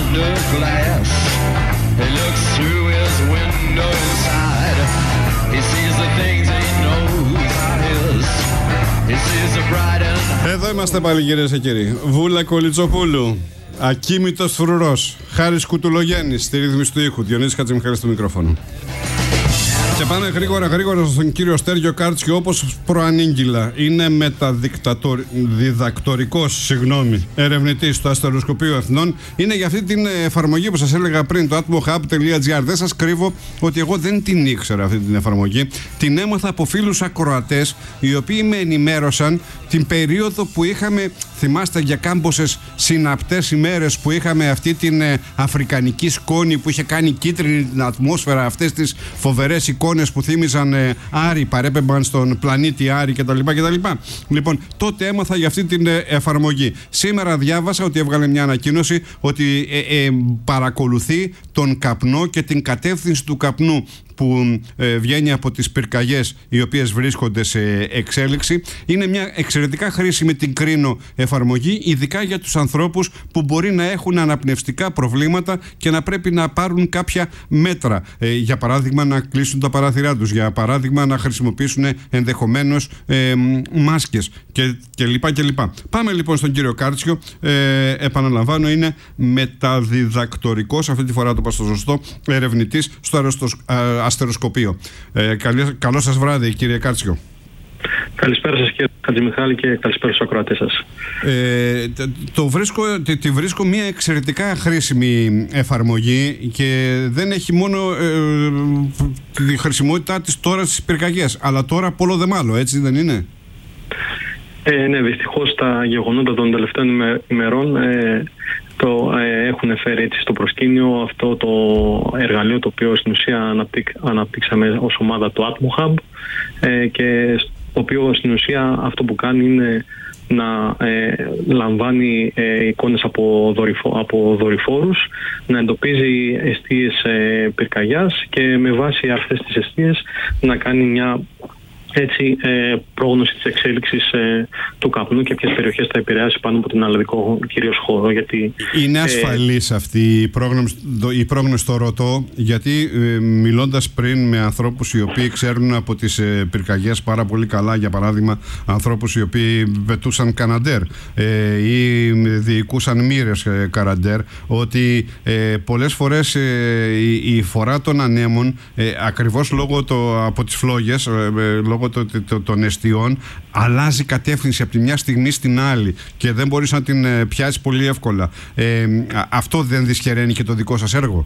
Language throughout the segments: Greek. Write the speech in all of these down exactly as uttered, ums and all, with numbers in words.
under glass. He looks through his window inside. He sees the things he knows are his. He sees the bright and... Εδώ είμαστε πάλι, κυρίες και κύριοι. Βούλα Κολιτσοπούλου, Ακίμητος Φρουρός, Χάρης Κουτουλογέννης στη ρύθμιση του ήχου, Διονύσης Χατζημιχάλης στο μικρόφωνο. Και πάμε γρήγορα γρήγορα στον κύριο Στέργιο Κάρτσιο, όπως προανήγγυλα. Είναι μεταδιδακτορικός, συγγνώμη, ερευνητής στο Αστεροσκοπείο Εθνών. Είναι για αυτή την εφαρμογή που σας έλεγα πριν, το atmohub τελεία gr. Δεν σας κρύβω ότι εγώ δεν την ήξερα αυτή την εφαρμογή. Την έμαθα από φίλους ακροατές, οι οποίοι με ενημέρωσαν την περίοδο που είχαμε, θυμάστε, για κάμποσες συναπτές ημέρες που είχαμε αυτή την ε, αφρικανική σκόνη που είχε κάνει κίτρινη την ατμόσφαιρα, αυτές τις φοβερές εικόνες που θύμιζαν ε, Άρη, παρέπεμπαν στον πλανήτη Άρη κτλ. κτλ. Λοιπόν, τότε έμαθα για αυτή την ε, εφαρμογή. Σήμερα διάβασα ότι έβγαλε μια ανακοίνωση ότι ε, ε, παρακολουθεί τον καπνό και την κατεύθυνση του καπνού που ε, βγαίνει από τις πυρκαγιές οι οποίες βρίσκονται σε εξέλιξη. Είναι μια εξαιρετικά χρήσιμη, την κρίνω, εφαρμογή, ειδικά για τους ανθρώπους που μπορεί να έχουν αναπνευστικά προβλήματα και να πρέπει να πάρουν κάποια μέτρα. Ε, για παράδειγμα, να κλείσουν τα παράθυρά τους, για παράδειγμα να χρησιμοποιήσουν ενδεχομένως ε, μάσκες και, και λοιπά και λοιπά. Πάμε λοιπόν στον κύριο Κάρτσιο. Ε, επαναλαμβάνω, είναι μεταδιδακτορικός, αυτή τη φορά το είπα στο σωστό, ερευνητής στο αεροστος, αστεροσκοπείο. Ε, καλή, καλό σας βράδυ, κύριε Κάρτσιο. Καλησπέρα σας, κύριε Χατζημιχάλη, και καλησπέρα στους ακροατές σας. Ε, το βρίσκω, τη, τη βρίσκω μια εξαιρετικά χρήσιμη εφαρμογή και δεν έχει μόνο ε, τη χρησιμότητά της τώρα στις πυρκαγιές, αλλά τώρα πολλό δε μάλλον, έτσι δεν είναι? Ε, ναι, δυστυχώς τα γεγονότα των τελευταίων ημερών ε, το ε, έχουν φέρει έτσι στο προσκήνιο αυτό το εργαλείο, το οποίο στην ουσία αναπτύξ, αναπτύξαμε ως ομάδα, το atmohub, ε, και το οποίο στην ουσία αυτό που κάνει είναι να ε, λαμβάνει ε, εικόνες από, δορυφο, από δορυφόρους, να εντοπίζει εστίες ε, πυρκαγιάς και με βάση αυτές τις εστίες να κάνει μια έτσι ε, πρόγνωση της εξέλιξης ε, του καπνού και ποιες περιοχές θα επηρεάσει πάνω από τον αλλαδικό κυρίως χώρο. Γιατί, είναι ασφαλής ε, αυτή η πρόγνωση, η πρόγνωση, το ρωτώ, γιατί ε, μιλώντας πριν με ανθρώπους οι οποίοι ξέρουν από τις ε, πυρκαγιές πάρα πολύ καλά, για παράδειγμα ανθρώπους οι οποίοι πετούσαν καναντέρ ε, ή διοικούσαν μοίρες ε, καραντέρ, ότι ε, πολλές φορές ε, η, η φορά των ανέμων ε, ακριβώς λόγω το, από τις φλόγες, ε, λόγω των εστιών, αλλάζει κατεύθυνση από τη μια στιγμή στην άλλη και δεν μπορείς να την πιάσεις πολύ εύκολα. Ε, αυτό δεν δυσχεραίνει και το δικό σας έργο?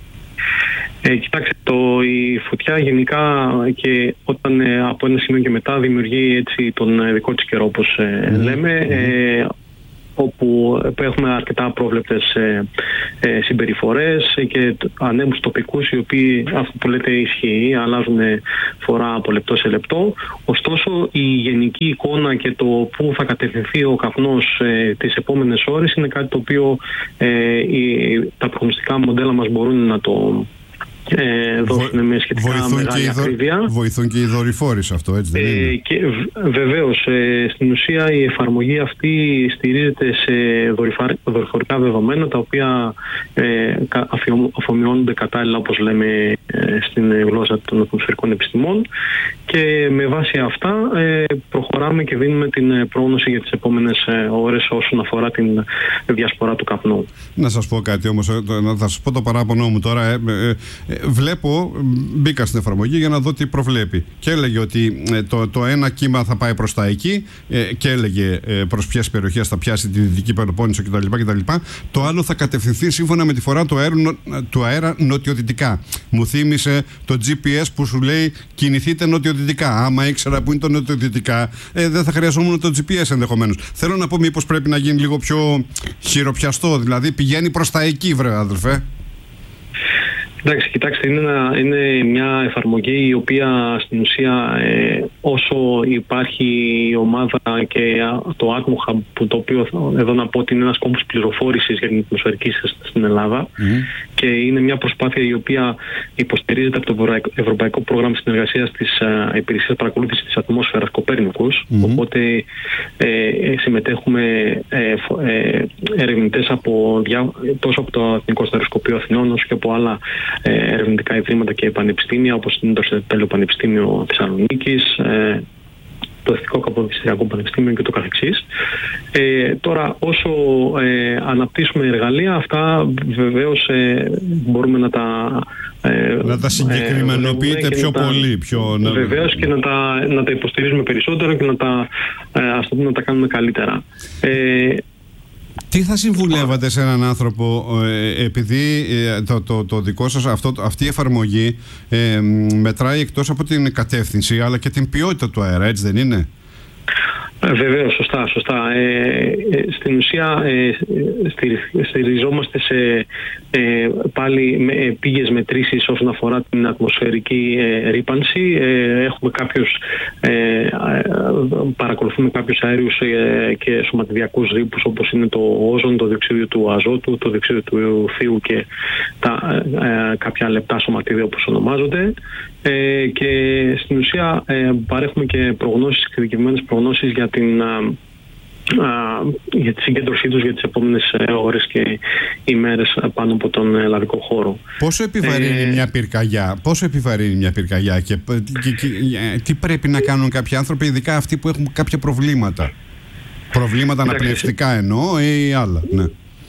Ε, κοιτάξτε, το, η φωτιά γενικά, και όταν ε, από ένα σημείο και μετά δημιουργεί έτσι τον δικό της καιρό, όπως ε, mm-hmm. λέμε, ε, όπου έχουμε αρκετά απρόβλεπτες ε, ε, συμπεριφορές και ανέμους τοπικούς, οι οποίοι, αυτό που λέτε ισχύει, αλλάζουν φορά από λεπτό σε λεπτό. Ωστόσο, η γενική εικόνα και το πού θα κατευθυνθεί ο καπνός ε, τις επόμενες ώρες είναι κάτι το οποίο ε, η, τα προγνωστικά μοντέλα μας μπορούν να το Ε, δώσουν μια σχετικά βοηθούν μεγάλη και ακρίβεια. Βοηθούν και οι δορυφόροι σε αυτό, έτσι δεν ε, είναι? Και βεβαίως, ε, στην ουσία η εφαρμογή αυτή στηρίζεται σε δορυφορικά δεδομένα, τα οποία ε, αφομοιώνονται κατάλληλα, όπως λέμε ε, στην γλώσσα των ατμοσφαιρικών επιστημών, και με βάση αυτά ε, προχωράμε και δίνουμε την πρόγνωση για τις επόμενες ε, ώρες όσον αφορά την διασπορά του καπνού. Να σας πω κάτι όμως, να σας πω το παράπονο μου τώρα. Ε, ε, ε, Βλέπω, μπήκα στην εφαρμογή για να δω τι προβλέπει και έλεγε ότι το, το ένα κύμα θα πάει προς τα εκεί και έλεγε προς ποιες περιοχές θα πιάσει τη Δυτική Πελοπόννησο κτλ, κτλ. Το άλλο θα κατευθυνθεί σύμφωνα με τη φορά του αέρα, του αέρα νοτιοδυτικά. Μου θύμισε το τζι πι ες που σου λέει κινηθείτε νοτιοδυτικά. Άμα ήξερα που είναι το νοτιοδυτικά, ε, δεν θα χρειαζόμουν το τζι πι ες ενδεχομένως. Θέλω να πω, μήπως πρέπει να γίνει λίγο πιο χειροπιαστό, δηλαδή πηγαίνει προς τα εκεί, βρε αδελφέ. Εντάξει, κοιτάξτε, είναι, ένα, είναι μια εφαρμογή η οποία στην ουσία ε, όσο υπάρχει η ομάδα και το ATMOHub, που το οποίο εδώ να πω ότι είναι ένας κόμπος πληροφόρησης για την ατμοσφαιρική στην Ελλάδα mm. και είναι μια προσπάθεια η οποία υποστηρίζεται από το Ευρωπαϊκό Πρόγραμμα Συνεργασίας της uh, Υπηρεσίας Παρακολούθησης της Ατμόσφαιρας Κοπέρνικους, mm. οπότε ε, συμμετέχουμε ε, ε, ερευνητές από, τόσο από το Εθνικό Στερεοσκοπείο Αθηνών όσο και από άλλα ε, ερευνητικά ιδρύματα και πανεπιστήμια, όπως είναι το Αριστοτέλειο Πανεπιστήμιο Θεσσαλονίκης, ε, το Εθνικό Καποδιστριακό Πανεπιστήμιο και το καθεξής. Ε, τώρα, όσο ε, αναπτύσσουμε εργαλεία, αυτά βεβαίως ε, μπορούμε να τα ε, να τα συγκεκριμενοποιείτε ε, πιο τα, πολύ. Πιο, βεβαίως και να τα, να τα υποστηρίζουμε περισσότερο και να τα, ε, ας το πούμε, να τα κάνουμε καλύτερα. Ε, Τι θα συμβουλεύατε σε έναν άνθρωπο, ε, επειδή ε, το, το, το δικό σας αυτό, αυτή η εφαρμογή ε, μετράει εκτός από την κατεύθυνση αλλά και την ποιότητα του αέρα, έτσι δεν είναι? Ε, βεβαίως, σωστά, σωστά. Ε, ε, στην ουσία ε, στηριζόμαστε σε ε, πάλι με, ε, πήγες μετρήσεις όσον αφορά την ατμοσφαιρική ε, ρύπανση. Ε, έχουμε κάποιους, ε, ε, παρακολουθούμε κάποιους αέριους ε, και σωματιδιακούς ρήπους, όπως είναι το όζον, το διοξείδιο του αζότου, το διοξείδιο του θείου και τα, ε, κάποια λεπτά σωματίδια όπως ονομάζονται. Ε, και στην ουσία ε, παρέχουμε και προγνώσεις, εξειδικευμένες προγνώσεις για την, α, α, για τη συγκέντρωσή τους για τις επόμενες ώρες και ημέρες πάνω από τον ελλαδικό χώρο. Πόσο επιβαρύνει ε, μια πυρκαγιά, πόσο επιβαρύνει μια πυρκαγιά και, και, και, και τι πρέπει να κάνουν κάποιοι άνθρωποι, ειδικά αυτοί που έχουν κάποια προβλήματα? Προβλήματα αναπνευστικά εννοώ ή άλλα? Ναι.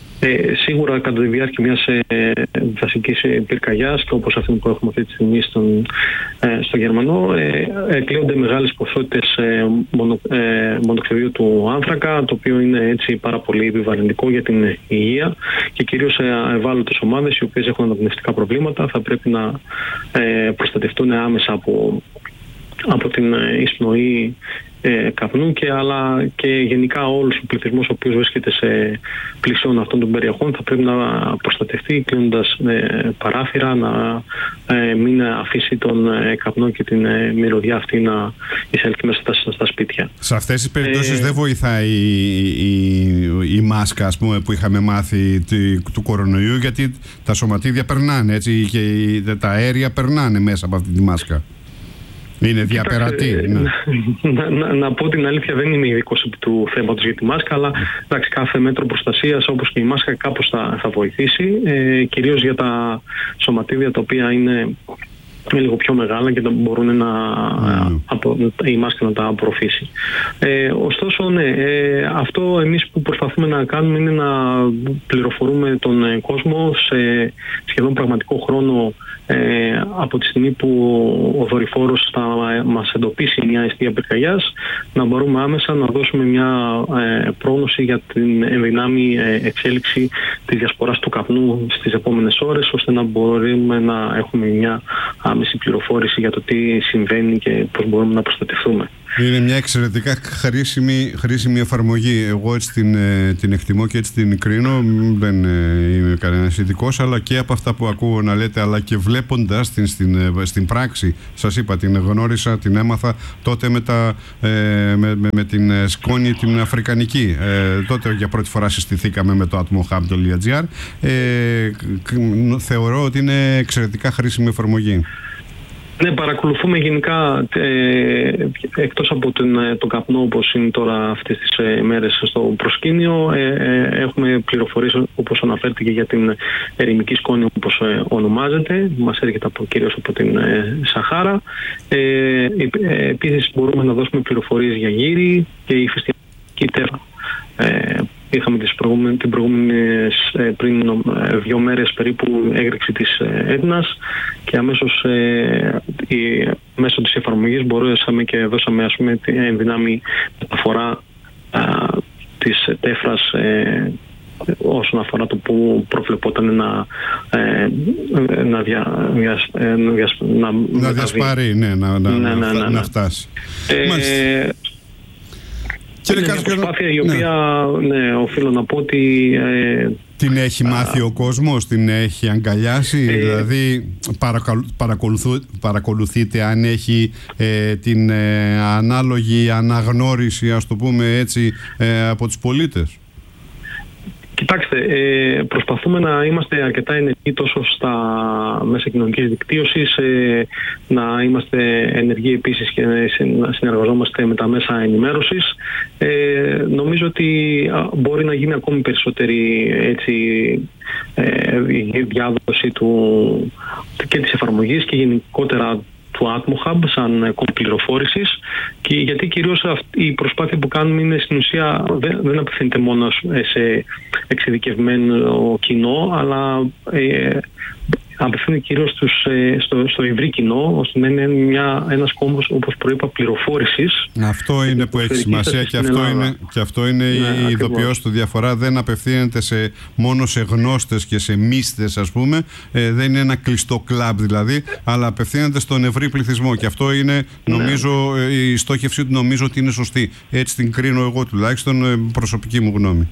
Ε, σίγουρα κατά τη διάρκεια μιας ε, δασικής πυρκαγιάς και όπως αυτή που έχουμε αυτή τη στιγμή στον, ε, στο Γερμανό ε, εκλείονται μεγάλες ποσότητες ε, μονο, ε, μονοξιδίου του άνθρακα, το οποίο είναι έτσι πάρα πολύ επιβαρυντικό για την υγεία και κυρίως σε ευάλωτες ομάδες οι οποίες έχουν αναπνευστικά προβλήματα θα πρέπει να ε, προστατευτούν άμεσα από, από την εισπνοή Ε, καπνού και, αλλά και γενικά όλος ο πληθυσμός ο οποίος βρίσκεται σε πλησιόν αυτών των περιοχών θα πρέπει να προστατευτεί κλείνοντας ε, παράθυρα, να ε, μην αφήσει τον ε, καπνό και την ε, μυρωδιά αυτή να εισέλθει μέσα στα, στα σπίτια. Σε αυτές τις περιπτώσεις ε, δεν βοηθάει η, η, η μάσκα, ας πούμε, που είχαμε μάθει τη, του κορονοϊού, γιατί τα σωματίδια περνάνε έτσι, και τα αέρια περνάνε μέσα από αυτή τη μάσκα. Είναι διαπερατή. Ναι. Να, να, να πω την αλήθεια, δεν είμαι ειδικός του θέματος για τη μάσκα, αλλά εντάξει, κάθε μέτρο προστασίας όπως και η μάσκα κάπως θα, θα βοηθήσει, ε, κυρίως για τα σωματίδια τα οποία είναι λίγο πιο μεγάλα και μπορούν να, mm. απο, η μάσκα να τα απορροφήσει. Ε, ωστόσο, ναι, ε, αυτό εμείς που προσπαθούμε να κάνουμε είναι να πληροφορούμε τον κόσμο σε σχεδόν πραγματικό χρόνο ε, από τη στιγμή που ο δορυφόρος θα μας εντοπίσει μια αιστεία πυρκαγιάς, να μπορούμε άμεσα να δώσουμε μια ε, πρόγνωση για την ενδυνάμει ε, εξέλιξη της διασποράς του καπνού στις επόμενες ώρες, ώστε να μπορούμε να έχουμε μια άμεση πληροφόρηση για το τι συμβαίνει και πώς μπορούμε να προστατευτούμε. Είναι μια εξαιρετικά χρήσιμη, χρήσιμη εφαρμογή. Εγώ έτσι την, την εκτιμώ και έτσι την κρίνω. Δεν είμαι κανένας ειδικός, αλλά και από αυτά που ακούω να λέτε, αλλά και βλέποντας την στην, στην πράξη. Σας είπα, την γνώρισα, την έμαθα τότε με, τα, ε, με, με, με την σκόνη την αφρικανική. Ε, τότε για πρώτη φορά συστηθήκαμε με το atmohub τελεία gr. Ε, θεωρώ ότι είναι εξαιρετικά χρήσιμη εφαρμογή. Ναι, παρακολουθούμε γενικά ε, εκτός από τον, τον καπνό όπως είναι τώρα αυτές τις ε, μέρες στο προσκήνιο, ε, ε, έχουμε πληροφορίες όπως αναφέρθηκε για την ερημική σκόνη όπως ε, ονομάζεται, μας έρχεται από, κυρίως από την ε, Σαχάρα. Ε, ε, ε, επίσης μπορούμε να δώσουμε πληροφορίες για γύρι και ηφαιστειακή τέφρα. Ε, Είχαμε τις προηγούμενες, την προηγούμενες πριν δύο μέρες περίπου έγρηξη της Έτνας και αμέσως ε, η, μέσω της εφαρμογής μπορέσαμε και δώσαμε, ας πούμε, την ενδυνάμει μεταφορά α, της τέφρας ε, όσον αφορά το που προβλεπόταν να, ε, να, δια, δια, δια, να, να διασπάρει, ναι, να, να, ναι, ναι, ναι, ναι. να φτάσει. Ε, Είναι μια προσπάθεια η οποία, ναι. Ναι, οφείλω να πω ότι ε, Την έχει μάθει ο κόσμος, την έχει αγκαλιάσει, ε, δηλαδή παρακολουθού, παρακολουθείτε αν έχει ε, την ε, ανάλογη αναγνώριση, ας το πούμε έτσι, ε, από τους πολίτες. Κοιτάξτε, ε, προσπαθούμε να είμαστε αρκετά ενεργοί τόσο στα μέσα κοινωνικής δικτύωσης, ε, να είμαστε ενεργοί επίσης και να συνεργαζόμαστε με τα μέσα ενημέρωσης. Ε, νομίζω ότι μπορεί να γίνει ακόμη περισσότερη έτσι, ε, η διάδοση του, και της εφαρμογής και γενικότερα του AtmoHub σαν κόμμα πληροφόρησης, και γιατί κυρίως αυτή η προσπάθεια που κάνουμε είναι στην ουσία δεν, δεν απευθύνεται μόνο σε εξειδικευμένο κοινό, αλλά ε, απευθύνεται κυρίως στους, στο, στο ευρύ κοινό, ώστε να είναι μια, ένας κόμβος, όπως προείπα, πληροφόρησης. Αυτό είναι που έχει σημασία και αυτό, είναι, και αυτό είναι ναι, η ειδοποιώς του. Διαφορά δεν απευθύνεται σε, μόνο σε γνώστες και σε μίστες, ας πούμε. Ε, δεν είναι ένα κλειστό κλαμπ δηλαδή, αλλά απευθύνεται στον ευρύ πληθυσμό. Και αυτό είναι, νομίζω, ναι. η στόχευση του νομίζω ότι είναι σωστή. Έτσι την κρίνω εγώ τουλάχιστον, προσωπική μου γνώμη.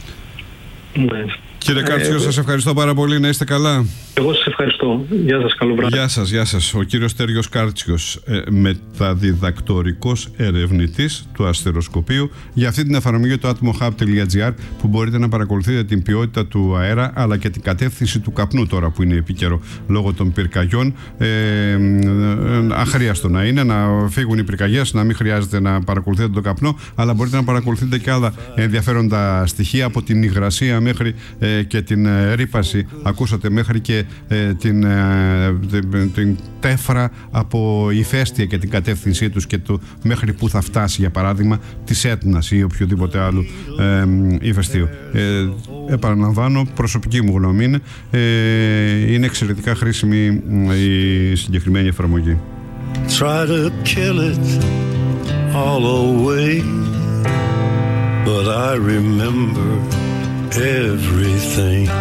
Ναι. Κύριε Κάρτσιο, ε, σας ευχαριστώ πάρα πολύ. Να είστε καλά. Εγώ σας ευχαριστώ. Γεια σας, καλό βράδυ. Γεια σας, γεια σας. Ο κύριος Στέργιος Κάρτσιος, ε, μεταδιδακτορικός ερευνητής του αστεροσκοπείου, για αυτή την εφαρμογή του atmohub τελεία gr, που μπορείτε να παρακολουθείτε την ποιότητα του αέρα αλλά και την κατεύθυνση του καπνού τώρα που είναι επίκαιρο λόγω των πυρκαγιών. Ε, ε, αχρίαστο να είναι, να φύγουν οι πυρκαγιές, να μην χρειάζεται να παρακολουθείτε τον καπνό, αλλά μπορείτε να παρακολουθείτε και άλλα ενδιαφέροντα στοιχεία, από την υγρασία μέχρι ε, και την ε, ρύπαση. Ακούσατε, μέχρι και ε, την, ε, την, την τέφρα από ηφαίστεια και την κατεύθυνσή τους και το μέχρι που θα φτάσει, για παράδειγμα, της Έτνας ή οποιοδήποτε άλλου ε, ηφαιστείου. Ε, επαναλαμβάνω, προσωπική μου γνώμη είναι, ε, είναι εξαιρετικά χρήσιμη η συγκεκριμένη εφαρμογή. Try to kill it all away, but I remember everything.